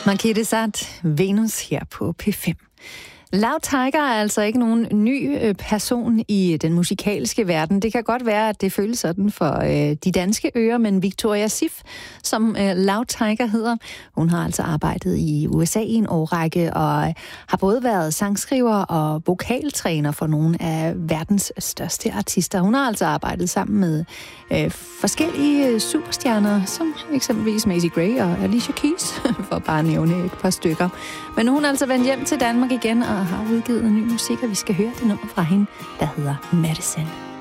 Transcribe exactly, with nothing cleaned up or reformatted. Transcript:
Marquette Sat, Venus her på P fem. Loud Tiger er altså ikke nogen ny person i den musikalske verden. Det kan godt være, at det føles sådan for øh, de danske ører, men Victoria Sif, som øh, Loud Tiger hedder, hun har altså arbejdet i U S A i en årrække og har både været sangskriver og vokaltræner for nogle af verdens største artister. Hun har altså arbejdet sammen med øh, forskellige superstjerner, som eksempelvis Macy Gray og Alicia Keys, for bare at nævne et par stykker. Men hun er altså vendt hjem til Danmark igen og har udgivet ny musik, og vi skal høre det nummer fra hende, der hedder Medicine.